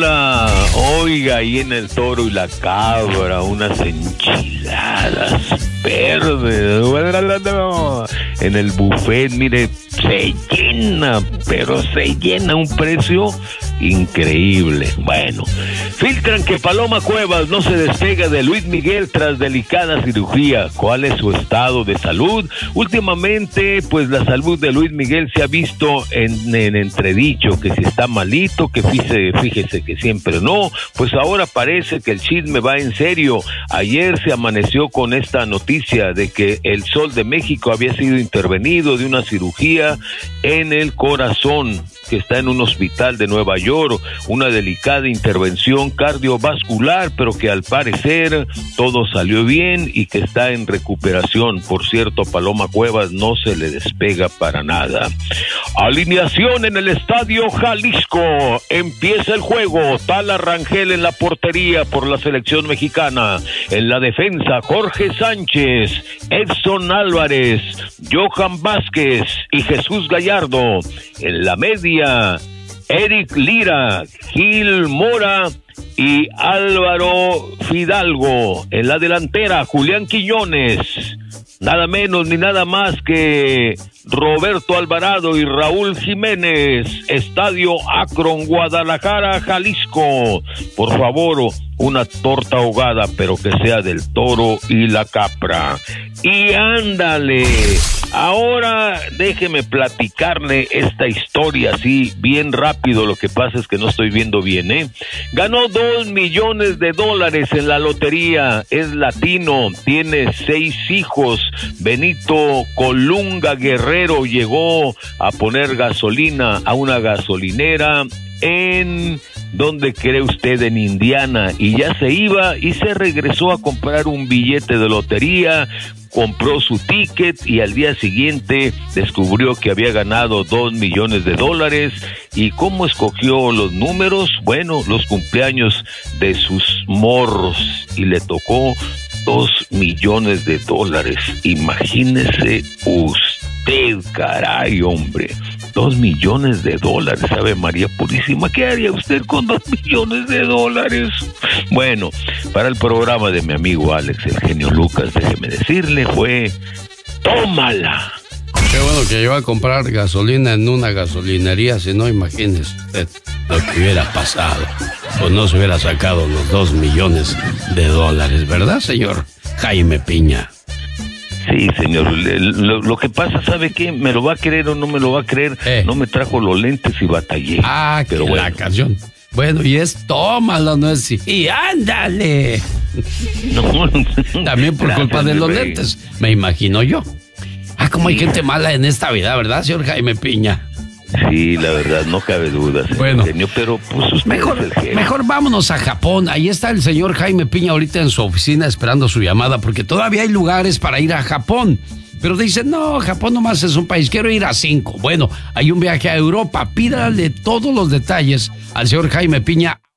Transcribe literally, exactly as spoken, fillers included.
Tómala. Oiga, ahí en el Toro y la Cabra, unas enchiladas verdes. En el buffet, mire, se llena, pero se llena, un precio increíble. Bueno, filtran que Paloma Cuevas no se despega de Luis Miguel tras delicada cirugía. ¿Cuál es su estado de salud? Últimamente, pues la salud de Luis Miguel se ha visto en, en entredicho, que si está malito, que fíjese, fíjese que siempre no. Pues ahora parece que el chisme va en serio. Ayer se amaneció con esta noticia de que el Sol de México había sido intervenido de una cirugía en el corazón, que está en un hospital de Nueva York, una delicada intervención cardiovascular, pero que al parecer todo salió bien y que está en recuperación. Por cierto, Paloma Cuevas no se le despega para nada. Alineación en el Estadio Jalisco. Empieza el juego. Tala Rangel en la portería por la selección mexicana. En la defensa, Jorge Sánchez, Edson Álvarez, Johan Vázquez y Jesús Gallardo. En la media, Eric Lira, Gil Mora y Álvaro Fidalgo. En la delantera, Julián Quiñones. Nada menos ni nada más que Roberto Alvarado y Raúl Jiménez. Estadio Akron, Guadalajara, Jalisco. Por favor, una torta ahogada, pero que sea del Toro y la Capra. Y ándale, ahora déjeme platicarle esta historia así bien rápido. Lo que pasa es que no estoy viendo bien, ¿eh? Ganó dos millones de dólares en la lotería, es latino, tiene seis hijos. Benito Colunga Guerrero llegó a poner gasolina a una gasolinera en... ¿dónde cree usted? En Indiana, y ya se iba y se regresó a comprar un billete de lotería, compró su ticket y al día siguiente descubrió que había ganado dos millones de dólares. ¿Y cómo escogió los números? Bueno, los cumpleaños de sus morros, y le tocó dos millones de dólares. Imagínese usted, caray, hombre. Dos millones de dólares, ¿sabe, María Purísima? ¿Qué haría usted con dos millones de dólares? Bueno, para el programa de mi amigo Alex, el genio Lucas, déjeme decirle, fue tómala. Qué bueno que iba a comprar gasolina en una gasolinería, si no, imagínese usted lo que hubiera pasado. Pues no se hubiera sacado los dos millones de dólares, ¿verdad, señor Jaime Piña? Sí, señor. Lo, lo que pasa, ¿sabe qué? ¿Me lo va a creer o no me lo va a creer? Eh. No me trajo los lentes y batallé. Ah, pero bueno. La canción. Bueno, y es tómalo, no es y ándale. No. También por culpa de los lentes, me imagino yo. Ah, como hay gente mala en esta vida, ¿verdad, señor Jaime Piña? Sí, la verdad, no cabe duda, señor bueno, genio, pero pues usted mejor, es el genio. Mejor vámonos a Japón. Ahí está el señor Jaime Piña ahorita en su oficina esperando su llamada, porque todavía hay lugares para ir a Japón. Pero dicen, no, Japón nomás es un país, quiero ir a cinco. Bueno, hay un viaje a Europa. Pídale todos los detalles al señor Jaime Piña